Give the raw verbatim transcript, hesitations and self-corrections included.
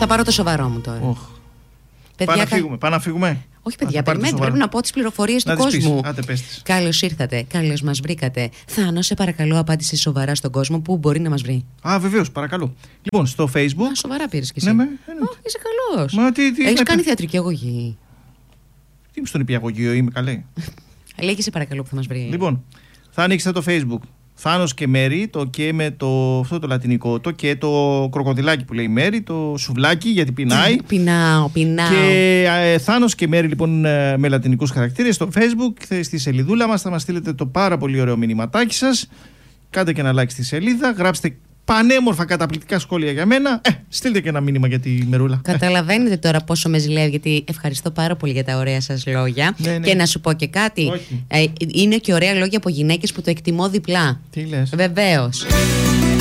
Θα πάρω το σοβαρό μου τώρα. Oh. Πάμε να φύγουμε. Πάμε να φύγουμε. Όχι, παιδιά, περιμένετε. Πρέπει να πω τις πληροφορίες του κόσμου. Καλώς ήρθατε. Καλώς μας βρήκατε. Θάνο, σε παρακαλώ, απάντησε σοβαρά στον κόσμο που μπορεί να μας βρει. Α, βεβαίως, παρακαλώ. Λοιπόν, στο Facebook. Α, σοβαρά πήρες κι εσύ. Ναι, με, oh, είσαι καλός. Μα, τι, τι, Έχεις με... κάνει θεατρική αγωγή. Τι μου στον υπηαγωγείο, είμαι καλή. Λέγε σε παρακαλώ που θα μας βρει. Λοιπόν, θα ανοίξετε το Facebook. Θάνος και Μέρη, το και με το, αυτό το λατινικό, το και το κροκοδιλάκι που λέει Μέρη, το σουβλάκι γιατί πεινάει. Πεινάω, πεινάω. Και ε, Θάνος και Μέρη λοιπόν με λατινικούς χαρακτήρες στο Facebook, στη σελίδούλα μας θα μας στείλετε το πάρα πολύ ωραίο μηνυματάκι σας. Κάντε και ένα like στη σελίδα, γράψτε πανέμορφα καταπληκτικά σχόλια για μένα. Ε, στείλτε και ένα μήνυμα για τη Μερούλα. Καταλαβαίνετε τώρα πόσο με ζηλεύει, γιατί ευχαριστώ πάρα πολύ για τα ωραία σας λόγια. Ναι, ναι. Και να σου πω και κάτι. Ε, είναι και ωραία λόγια από γυναίκες που το εκτιμώ διπλά. Τι λες? Βεβαίως.